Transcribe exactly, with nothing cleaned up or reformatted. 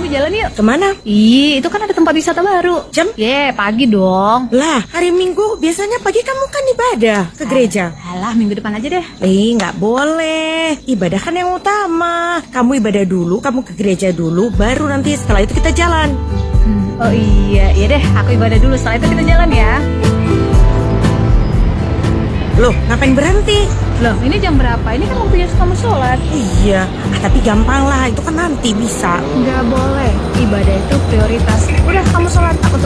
jalan yuk. Kemana? Ih, itu kan ada tempat wisata baru. Jam? Ye, pagi dong. Lah, hari Minggu biasanya pagi kamu kan ibadah ke gereja. Alah, minggu depan aja deh. Eh, nggak boleh. Ibadah kan yang utama. Kamu ibadah dulu, kamu ke gereja dulu, baru nanti setelah itu kita jalan. Hmm, oh iya, iya deh. Aku ibadah dulu, setelah itu kita jalan ya. Loh, ngapain berhenti? Loh, ini jam berapa? Ini kan waktunya kamu sholat. Iya, ah, tapi gampang lah. Itu kan nanti bisa. Nggak boleh. Ibadah itu prioritas. Udah, kamu sholat. Aku